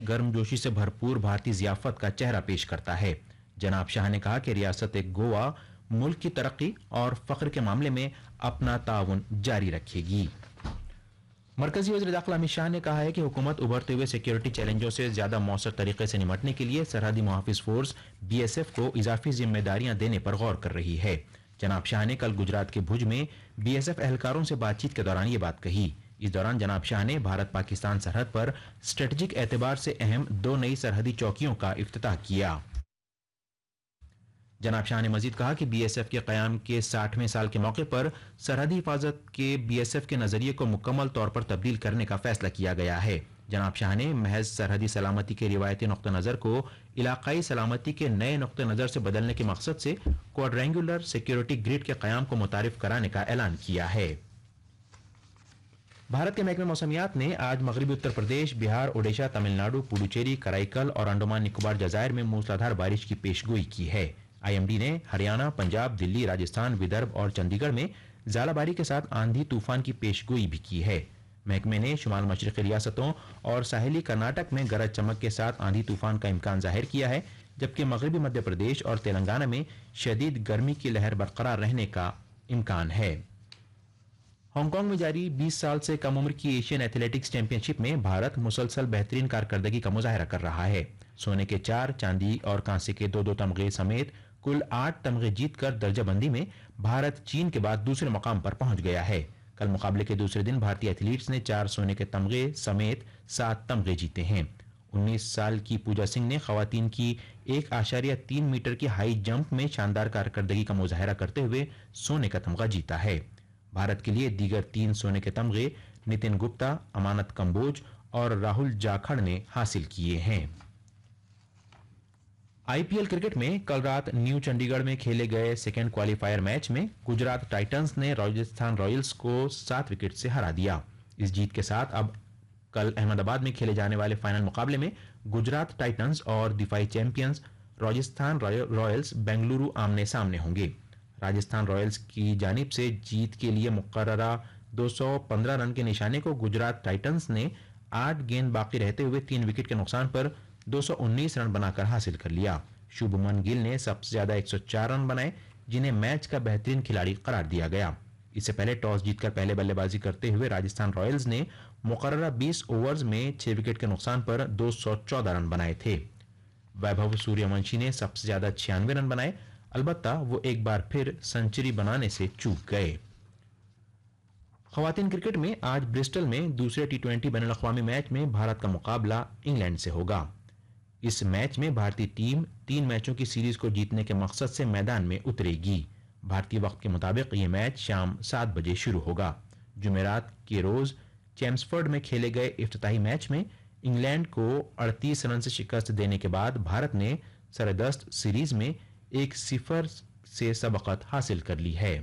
गर्मजोशी से भरपूर भारतीय जियाफत का चेहरा पेश करता है। जनाब शाह ने कहा कि रियासत गोवा मुल्क की तरक्की और फख्र के मामले में अपना ताउन जारी रखेगी। मरकजी वज़ीर दाखिला अमित शाह ने कहा है कि हुकूमत उभरते हुए सिक्योरिटी चैलेंजों से ज्यादा मौसर तरीके से निपटने के लिए सरहदी मुहाफिज फोर्स BSF को इजाफी जिम्मेदारियां देने पर गौर कर रही है। जनाब शाह ने कल गुजरात के भुज में BSF एहलकारों से बातचीत के दौरान ये बात कही। इस दौरान जनाब शाह ने भारत पाकिस्तान सरहद पर स्ट्रेटेजिक एतबार से अहम 2 नई सरहदी चौकियों का इफ्तिताह किया। जनाब शाह ने मजीद कहा कि BSF के क़याम के 60वें साल के मौके पर सरहदी हिफाजत के BSF के नज़रिए को मुकम्मल तौर पर तब्दील करने का फैसला किया गया है। जनाब शाह ने महज सरहदी सलामती के रिवायती नुक्ता नज़र को इलाकाई सलामती के नए नुक्ता नज़र से बदलने के मकसद से क्वाड्रेंगुलर सिक्योरिटी ग्रिड के क़याम को मुतारिफ कराने का ऐलान किया है। भारत के महकमे मौसमियात ने आज मगरबी उत्तर प्रदेश, बिहार, ओडिशा, तमिलनाडु, पुडुचेरी, कराईकल और अंडमान निकोबार जजायर में मूसलाधार बारिश की पेशगोई की है। IMD ने हरियाणा, पंजाब, दिल्ली, राजस्थान, विदर्भ और चंडीगढ़ में ज़ालाबारी के साथ आंधी तूफान की पेशगोई भी की है। महकमे ने शुमाल मशरक़ी रियासतों और साहिली कर्नाटक में गरज चमक के साथ आंधी तूफान का इम्कान जाहिर किया है, जबकि मगरबी मध्य प्रदेश और तेलंगाना में शदीद गर्मी की लहर बरकरार रहने का इम्कान है। हांगकांग में जारी 20 साल से कम उम्र की एशियन एथलेटिक्स चैंपियनशिप में भारत मुसलसल बेहतरीन कारकर्दगी का मुजाहरा कर रहा है। सोने के 4, चांदी और कांसे के 2 तमगे समेत कुल 8 तमगे जीतकर दर्जाबंदी में भारत चीन के बाद दूसरे मकाम पर पहुंच गया है। कल मुकाबले के दूसरे दिन भारतीय एथलीट्स ने 4 सोने के तमगे समेत 7 तमगे जीते हैं। 19 साल की पूजा सिंह ने खवातीन की 1.3 मीटर की हाई जंप में शानदार कारकर्दगी का मुजाहरा करते हुए सोने का तमगा जीता है। भारत के लिए दीगर 3 सोने के तमगे नितिन गुप्ता, अमानत कंबोज और राहुल जाखड़ ने हासिल किए हैं। IPL क्रिकेट में कल रात न्यू चंडीगढ़ में खेले गए सेकेंड क्वालिफायर मैच में गुजरात टाइटंस ने राजस्थान रॉयल्स को 7 विकेट से हरा दिया। इस जीत के साथ अब कल अहमदाबाद में खेले जाने वाले फाइनल मुकाबले में गुजरात टाइटंस और दिफाई चैंपियंस राजस्थान रॉयल्स बेंगलुरु आमने सामने होंगे। राजस्थान रॉयल्स की जानिब से जीत के लिए मुकर्ररा 215 रन के निशाने को गुजरात टाइटंस ने 8 गेंद बाकी रहते हुए 3 विकेट के नुकसान पर 219 रन बनाकर हासिल कर लिया। शुभमन गिल ने सबसे ज्यादा 104 रन बनाए, जिन्हें मैच का बेहतरीन खिलाड़ी करार दिया गया। इससे पहले टॉस जीतकर पहले बल्लेबाजी करते हुए राजस्थान रॉयल्स ने मुकर्ररा 20 ओवर्स में 6 विकेट के नुकसान पर 214 रन बनाए थे। वैभव सूर्यवंशी ने सबसे ज्यादा 96 रन बनाए, अलबत्ता वो एक बार फिर सेंचुरी बनाने से चूक गए। खवातीन क्रिकेट में आज ब्रिस्टल में दूसरे T20 बैनुल-अक़वामी मैच में भारत का मुकाबला इंग्लैंड से होगा। इस मैच में भारतीय टीम 3 मैचों की सीरीज को जीतने के मकसद से मैदान में उतरेगी। भारतीय वक्त के मुताबिक ये मैच शाम 7 बजे शुरू होगा। जुमेरात के रोज चैम्सफोर्ड में खेले गए इफ्तिताही मैच में इंग्लैंड को 38 रन से शिकस्त देने के बाद भारत ने सरदस्त सीरीज में 1-0 से सबकत हासिल कर ली है।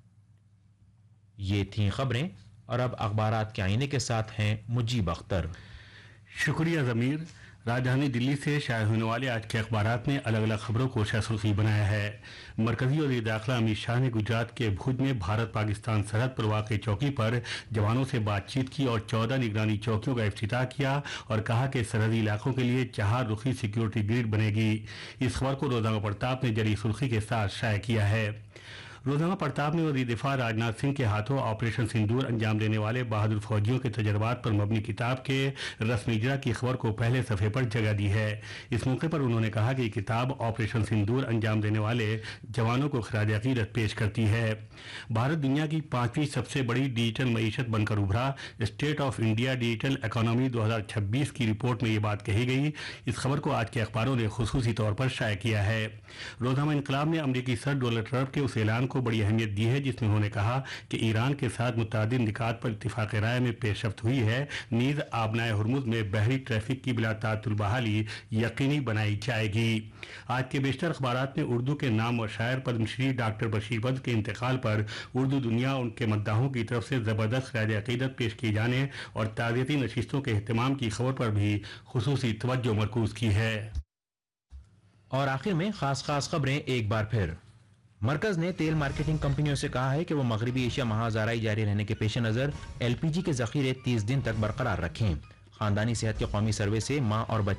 ये थी खबरें और अब अखबारात के आईने के साथ हैं मुजीब अख्तर। शुक्रिया ज़मीर। राजधानी दिल्ली से शाये होने वाले आज के अखबारात ने अलग अलग खबरों को शासुर्खी बनाया है। मरकजी वज़ीर दाखिला अमित शाह ने गुजरात के भुज में भारत पाकिस्तान सरहद पर वाक़ चौकी पर जवानों से बातचीत की और 14 निगरानी चौकियों का इफ्तिताह किया और कहा कि सरहदी इलाकों के लिए 4 रुखी सिक्योरिटी ग्रिड बनेगी। इस खबर को रोज़नामा प्रताप ने जरी सुर्खी के साथ शाये किया है। रोज़नामा प्रताप ने वज़ीर दिफा राजनाथ सिंह के हाथों ऑपरेशन सिंदूर अंजाम देने वाले बहादुर फौजियों के तजर्बात पर मबनी किताब के रस्मी इजरा की खबर को पहले सफ़े पर जगह दी है। इस मौके पर उन्होंने कहा कि किताब ऑपरेशन सिंदूर अंजाम देने वाले जवानों को खराज अकीदत पेश करती है। भारत दुनिया की 5वीं सबसे बड़ी डिजिटल मईशत बनकर उभरा। State of India digital economy 2026 की रिपोर्ट में ये बात कही गई। इस खबर को आज के अखबारों ने खुसूसी तौर पर शाये किया है। रोज़नामा इनकलाब ने अमरीकी सदर डोनाल्ड ट्रंप के उस ऐलान को बड़ी अहमियत दी है जिसमें उन्होंने कहा कि ईरान के साथ मुतअद्दिद निकात पर इत्तिफाक राय में पेशरफ्त हुई है। नीज़ आबनाए हुर्मुज़ में बहरी ट्रैफिक की बिला तातुल बहाली यकीनी बनाई जाएगी। आज के बेशतर अखबारात में उर्दू के नाम और शायर पद्मश्री डॉक्टर बशीर बद्र के इंतकाल पर उर्दू दुनिया उनके मद्दाहों की तरफ से ज़बरदस्त खराज अकीदत पेश किए जाने और ताज़ियती नशिस्तों के अहतमाम की खबर पर भी खुसूसी तवज्जो मरकूज की है। और आखिर में खास खबरें एक बार फिर। मरकज ने तेल मार्केटिंग कंपनियों से कहा है कि वो मगरबी एशिया महाजाराई जारी रहने के पेश नज़र LPG के ज़ख़ीरे 30 दिन तक बरकरार रखें। खानदानी सेहत के कौमी सर्वे से माँ और बच्चे